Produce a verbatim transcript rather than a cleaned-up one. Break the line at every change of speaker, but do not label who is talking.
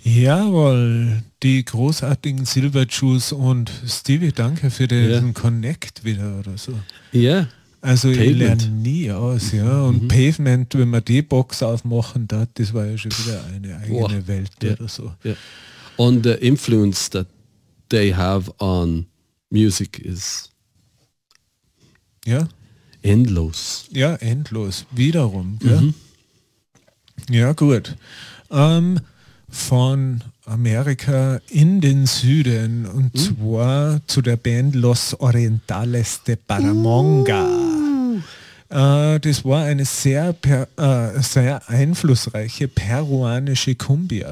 Jawohl, die großartigen Silver Juice und Stevie, danke für den
Ja.
Connect wieder oder so.
Ja.
Also ich
Pavement.
lerne nie aus, ja. Und
Mhm.
Pavement, wenn wir die Box aufmachen, das, das war ja schon wieder eine eigene
Boah.
Welt
Ja.
oder so.
Yeah. On the influence that they have on music is
Ja,
endlos.
ja, endlos. Wiederum, gell?
Mhm.
Ja, gut. Ähm, von Amerika in den Süden und
Mhm.
zwar zu der Band Los Orientales de Paramonga.
Uh.
Äh, das war eine sehr, per, äh, sehr einflussreiche peruanische Cumbia.